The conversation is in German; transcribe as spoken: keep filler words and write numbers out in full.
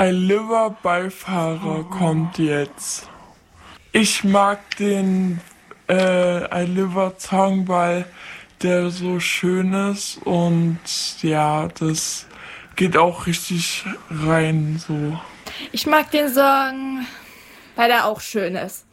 I Liver Beifahrer kommt jetzt. Ich mag den äh, I Liver Song, weil der so schön ist und ja, das geht auch richtig rein so. Ich mag den Song, weil er auch schön ist.